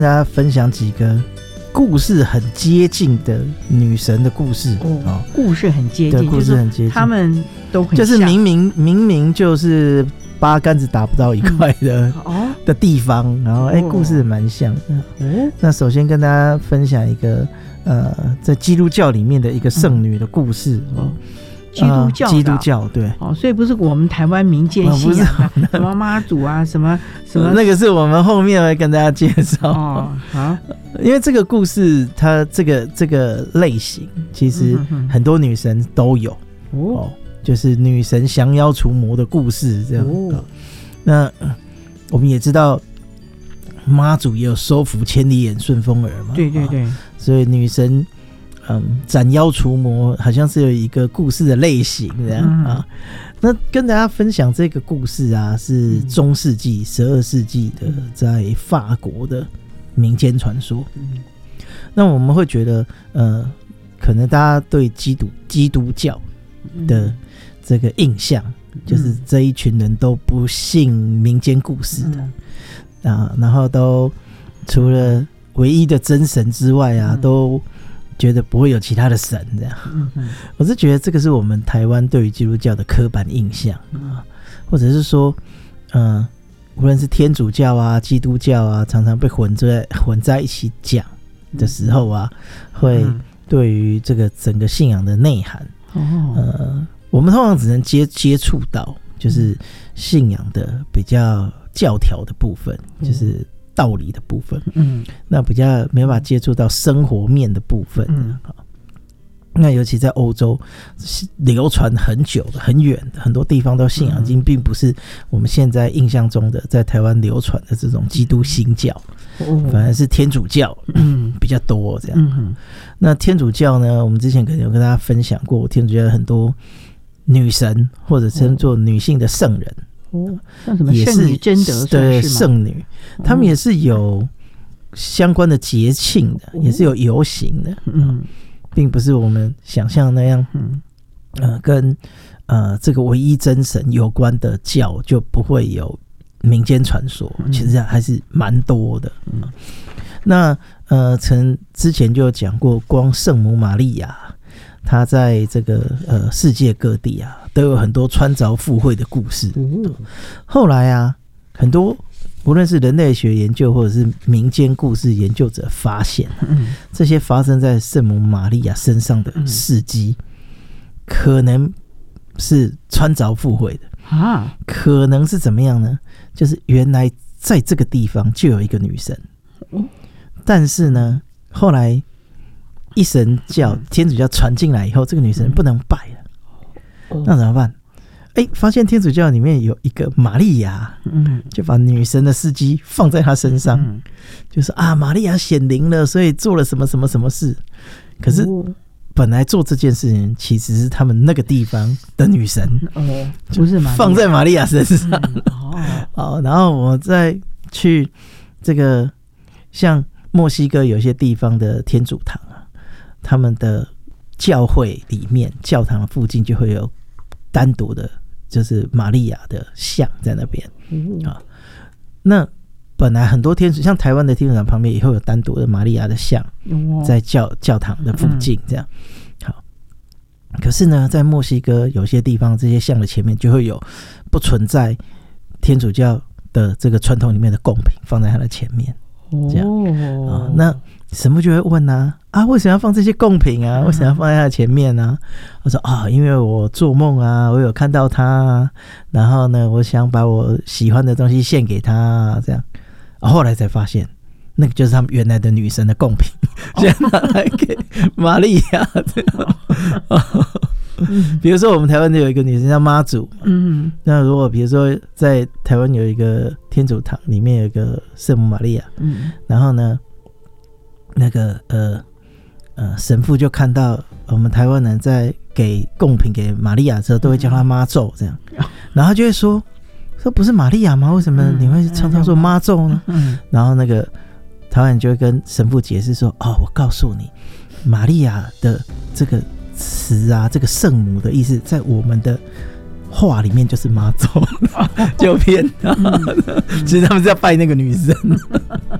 大家分享几个故事很接近的女神的故事。 故事很接近， 对，故事很接近， 他们都很像， 就是明明就是八竿子打不到一块的地方，然后故事蛮像的。那首先跟大家分享一个在基督教里面的一个圣女的故事。基督教对， 所以不是我们台湾民间信仰什么妈祖啊，什么那个是我们后面会跟大家介绍。因为这个故事它这个类型其实很多女神都有就是女神降妖除魔的故事这样。那我们也知道妈祖也有收服千里眼顺风耳嘛， 对， 所以女神斩妖除魔好像是有一个故事的类型这样那跟大家分享这个故事啊，是中世纪12世纪的在法国的民间传说。那我们会觉得可能大家对基督教的这个印象就是这一群人都不信民间故事的然后都除了唯一的真神之外都觉得不会有其他的神这样。我是觉得这个是我们台湾对于基督教的刻板印象或者是说无论是天主教啊基督教啊常常被混在一起讲的时候会对于这个整个信仰的内涵我们通常只能接触到就是信仰的比较教条的部分，就是道理的部分那比较没办法接触到生活面的部分那尤其在欧洲流传很久的很远的很多地方都信仰已经并不是我们现在印象中的在台湾流传的这种基督新教反而是天主教比较多这样那天主教呢，我们之前可能有跟大家分享过，天主教有很多女神或者称作女性的圣人像什么圣女贞德， 对，圣女他们也是有相关的节庆的也是有游行的并不是我们想象那样跟这个唯一真神有关的教就不会有民间传说其实还是蛮多的那之前就有讲过，光圣母玛利亚她在这个世界各地都有很多穿凿附会的故事后来很多无论是人类学研究或者是民间故事研究者发现这些发生在圣母玛利亚身上的事迹可能是穿凿附会的可能是怎么样呢，就是原来在这个地方就有一个女神但是呢后来一神教天主教传进来以后这个女神不能拜了那怎么办发现天主教里面有一个玛利亚就把女神的事迹放在她身上就是玛利亚显灵了所以做了什么什么什么事可是本来做这件事情其实是他们那个地方的女神不是放在玛利亚身上然后我再去这个像墨西哥有些地方的天主堂他们的教会里面教堂附近就会有单独的就是玛利亚的像在那边那本来很多天主像台湾的天主堂旁边也会有单独的玛利亚的像在教堂的附近这样好，可是呢在墨西哥有些地方这些像的前面就会有不存在天主教的这个传统里面的贡品放在它的前面这样那神父就会问为什么要放这些贡品为什么要放在他的前面我说因为我做梦我有看到他然后呢我想把我喜欢的东西献给他这样后来才发现那个就是他们原来的女神的贡品现在拿来给玛利亚这样比如说我们台湾有一个女神叫妈祖那如果比如说在台湾有一个天主堂里面有一个圣母玛利亚然后呢那个神父就看到我们台湾人在给贡品给玛利亚的时候都会叫她妈咒这样然后就会说不是玛利亚吗？为什么你会常常说妈咒呢然后那个台湾人就会跟神父解释说我告诉你玛利亚的这个词这个圣母的意思在我们的话里面就是妈咒就偏其实他们是要拜那个女神